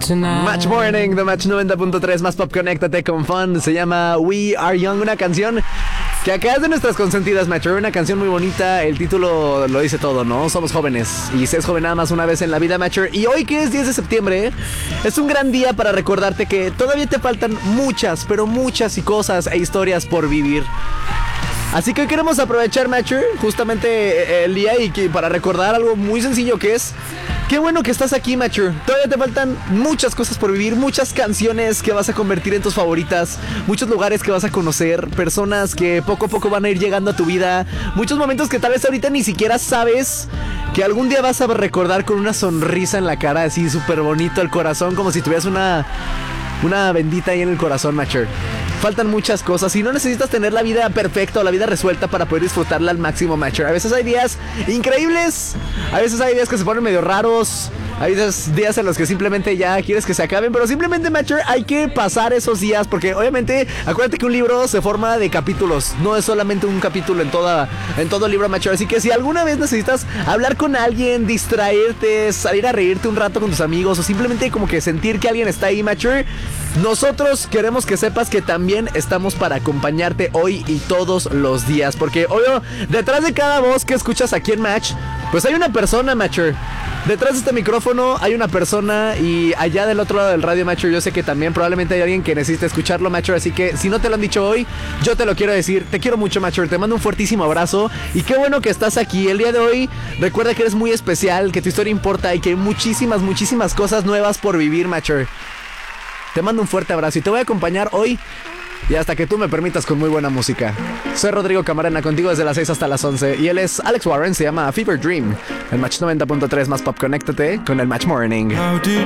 Match Morning de Match 90.3 más pop, conéctate con fun. Se llama We Are Young, una canción que acá es de nuestras consentidas, Matcher. Una canción muy bonita, el título lo dice todo, ¿no? Somos jóvenes y se es joven nada más una vez en la vida, Matcher. Y hoy, que es 10 de septiembre, es un gran día para recordarte que todavía te faltan muchas, pero muchas cosas e historias por vivir. Así que hoy queremos aprovechar, Matcher, justamente el día y para recordar algo muy sencillo, que es: qué bueno que estás aquí, Matcher. Todavía te faltan muchas cosas por vivir, muchas canciones que vas a convertir en tus favoritas, muchos lugares que vas a conocer, personas que poco a poco van a ir llegando a tu vida, muchos momentos que tal vez ahorita ni siquiera sabes que algún día vas a recordar con una sonrisa en la cara, así súper bonito el corazón, como si tuvieras una bendita ahí en el corazón, Matcher. Faltan muchas cosas y no necesitas tener la vida perfecta o la vida resuelta para poder disfrutarla al máximo, Matcher. A veces hay días increíbles, a veces hay días que se ponen medio raros, hay días en los que simplemente ya quieres que se acaben, pero simplemente, Matcher, hay que pasar esos días porque obviamente, acuérdate que un libro se forma de capítulos, no es solamente un capítulo en todo libro, Matcher. Así que si alguna vez necesitas hablar con alguien, distraerte, salir a reírte un rato con tus amigos o simplemente como que sentir que alguien está ahí, Matcher, nosotros queremos que sepas que también estamos para acompañarte hoy y todos los días, porque obvio, detrás de cada voz que escuchas aquí en Match, pues hay una persona, Matcher. Detrás de este micrófono hay una persona y allá del otro lado del radio, Matcher, yo sé que también probablemente hay alguien que necesite escucharlo, Matcher. Así que si no te lo han dicho hoy, yo te lo quiero decir. Te quiero mucho, Matcher, te mando un fuertísimo abrazo y qué bueno que estás aquí el día de hoy. Recuerda que eres muy especial, que tu historia importa y que hay muchísimas cosas nuevas por vivir, Matcher. Te mando un fuerte abrazo y te voy a acompañar hoy y hasta que tú me permitas con muy buena música. Soy Rodrigo Camarena, contigo desde las 6 hasta las 11. Y él es Alex Warren, se llama Fever Dream. El Match 90.3 más pop, conéctate con el Match Morning. How did